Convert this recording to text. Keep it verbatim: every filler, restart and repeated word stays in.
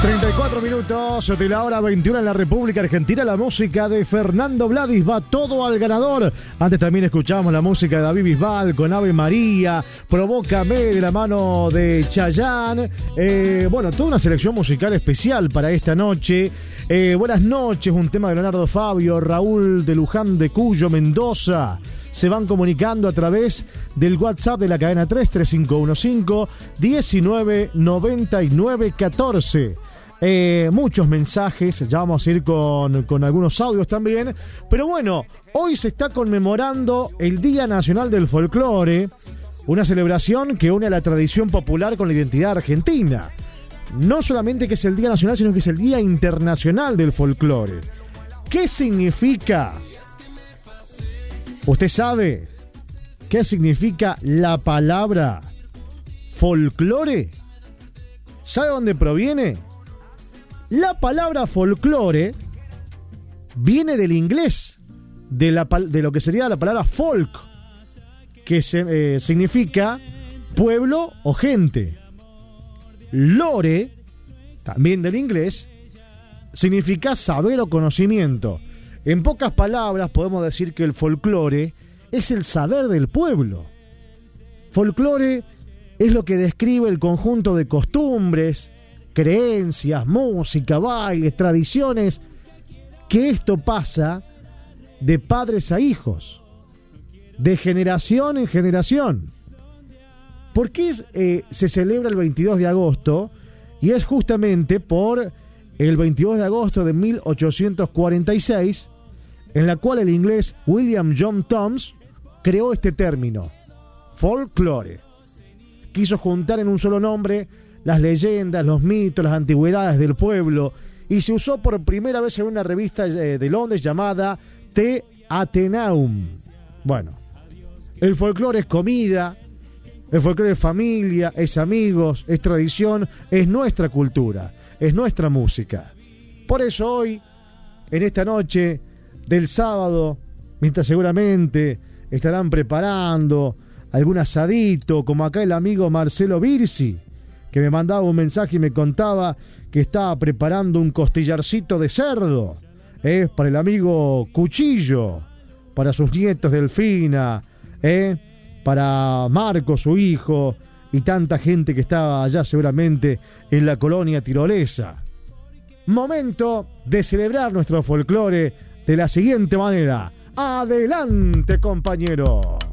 treinta y cuatro minutos de la hora veintiuno en la República Argentina. La música de Fernando Vladis, Va todo al ganador. Antes también escuchamos la música de David Bisbal con Ave María, Provócame de la mano de Chayanne. Eh, bueno, toda una selección musical especial para esta noche. Eh, buenas noches, un tema de Leonardo Fabio, Raúl de Luján de Cuyo, Mendoza. Se van comunicando a través del WhatsApp de la cadena tres tres cinco uno cinco uno nueve nueve nueve uno cuatro. Eh, muchos mensajes, ya vamos a ir con, con algunos audios también. Pero bueno, hoy se está conmemorando el Día Nacional del Folclore, una celebración que une a la tradición popular con la identidad argentina. No solamente que es el Día Nacional, sino que es el Día Internacional del Folclore. ¿Qué significa? ¿Usted sabe qué significa la palabra folclore? ¿Sabe dónde proviene? La palabra folclore viene del inglés, de, la, de lo que sería la palabra folk, que se, eh, significa pueblo o gente. Lore, también del inglés, significa saber o conocimiento. En pocas palabras podemos decir que el folclore es el saber del pueblo. Folclore es lo que describe el conjunto de costumbres, creencias, música, bailes, tradiciones, que esto pasa de padres a hijos, de generación en generación. ¿Por qué eh, se celebra el veintidós de agosto? Y es justamente por el veintidós de agosto de mil ochocientos cuarenta y seis, en la cual el inglés William John Thoms creó este término, folclore. Quiso juntar en un solo nombre las leyendas, los mitos, las antigüedades del pueblo, y se usó por primera vez en una revista de Londres llamada The Athenaeum. Bueno, el folclore es comida, el folclore es familia, es amigos, es tradición, es nuestra cultura, es nuestra música. Por eso hoy, en esta noche del sábado, mientras seguramente estarán preparando algún asadito, como acá el amigo Marcelo Birsi, que me mandaba un mensaje y me contaba que estaba preparando un costillarcito de cerdo, ¿eh? Para el amigo Cuchillo, para sus nietos Delfina, ¿eh? Para Marco, su hijo, y tanta gente que estaba allá seguramente en la colonia tirolesa. Momento de celebrar nuestro folclore de la siguiente manera. ¡Adelante, compañero!